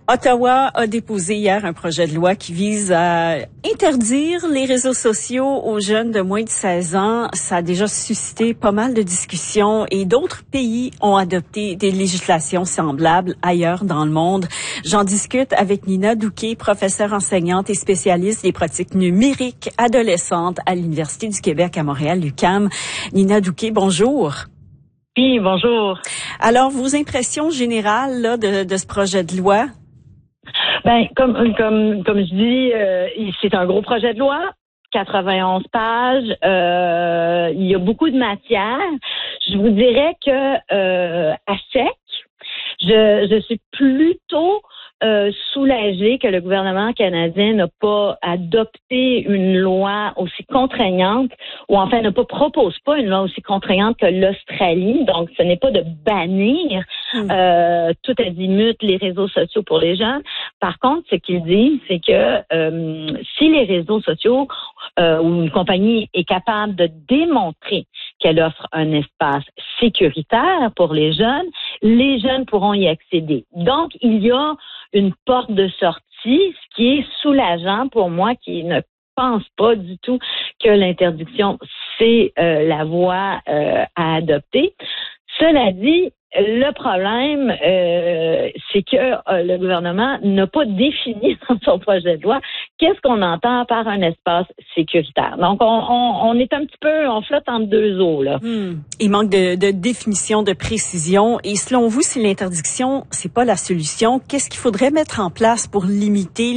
Ottawa a déposé hier un projet de loi qui vise à interdire les réseaux sociaux aux jeunes de moins de 16 ans. Ça a déjà suscité pas mal de discussions et d'autres pays ont adopté des législations semblables ailleurs dans le monde. J'en discute avec Nina Douquet, professeure enseignante et spécialiste des pratiques numériques adolescentes à l'Université du Québec à Montréal, l'UQAM. Nina Douquet, bonjour. Oui, bonjour. Alors, vos impressions générales là, de ce projet de loi? Ben, comme je dis, c'est un gros projet de loi, 91 pages. Il y a beaucoup de matière. Je vous dirais que à sec, je suis plutôt soulagée que le gouvernement canadien n'a pas adopté une loi aussi contraignante, ou enfin ne propose pas une loi aussi contraignante que l'Australie. Donc, ce n'est pas de bannir tout azimut les réseaux sociaux pour les jeunes. Par contre, ce qu'ils disent, c'est que si les réseaux sociaux ou une compagnie est capable de démontrer qu'elle offre un espace sécuritaire pour les jeunes pourront y accéder. Donc, il y a une porte de sortie, ce qui est soulageant pour moi, qui ne pense pas du tout que l'interdiction, c'est la voie à adopter. Cela dit, le problème, c'est que le gouvernement n'a pas défini dans son projet de loi qu'est-ce qu'on entend par un espace sécuritaire. Donc, on est un petit peu, on flotte entre deux eaux, là. Il manque de définition, de précision. Et selon vous, si l'interdiction, c'est pas la solution, qu'est-ce qu'il faudrait mettre en place pour limiter